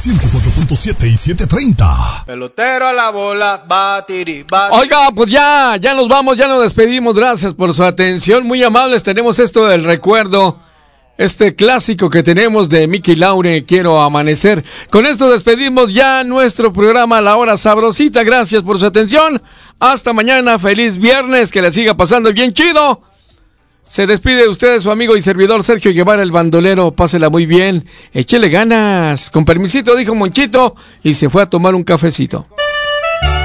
104.7 y 730. Pelotero a la bola, batiri. Oiga, pues ya nos vamos, ya nos despedimos. Gracias por su atención, muy amables. Tenemos esto del recuerdo, este clásico que tenemos de Mickey Laure, Quiero Amanecer. Con esto despedimos ya nuestro programa La Hora Sabrosita. Gracias por su atención. Hasta mañana, feliz viernes, que le siga pasando bien chido. Se despide de ustedes su amigo y servidor Sergio Guevara, el bandolero. Pásela muy bien, échele ganas. Con permisito, dijo Monchito, y se fue a tomar un cafecito.